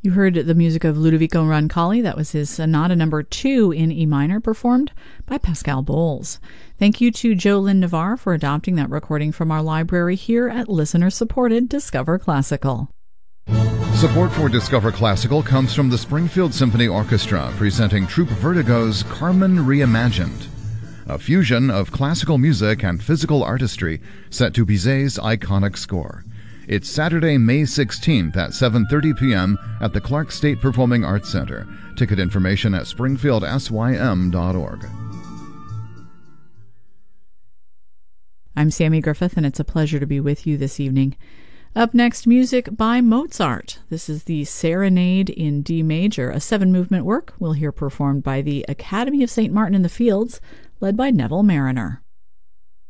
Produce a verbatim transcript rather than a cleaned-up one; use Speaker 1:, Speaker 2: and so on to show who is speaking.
Speaker 1: You heard the music of Ludovico Roncalli. That was his Sonata Number Two in E minor, performed by Pascal Bowles. Thank you to Joe Lynn Navarre for adopting that recording from our library here at listener-supported Discover Classical.
Speaker 2: Support for Discover Classical comes from the Springfield Symphony Orchestra, presenting Troupe Vertigo's Carmen Reimagined, a fusion of classical music and physical artistry set to Bizet's iconic score. It's Saturday, May sixteenth at seven thirty p.m. at the Clark State Performing Arts Center. Ticket information at springfield s y m dot org.
Speaker 1: I'm Sammy Griffith, and it's a pleasure to be with you this evening. Up next, music by Mozart. This is the Serenade in D major, a seven-movement work we'll hear performed by the Academy of Saint Martin in the Fields, led by Neville Mariner.